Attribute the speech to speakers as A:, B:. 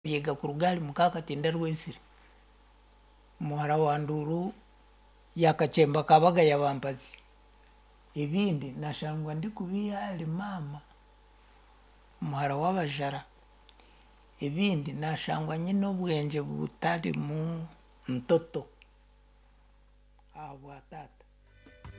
A: yega kurugali mukaka tindar wensiri muhara wa nduru yakachemba kabaga yabambazi ibindi nashangwa ndi kubiyali mama muhara w'abajara ibindi nashangwa nyine ubwenge butari mu mtoto abwa tata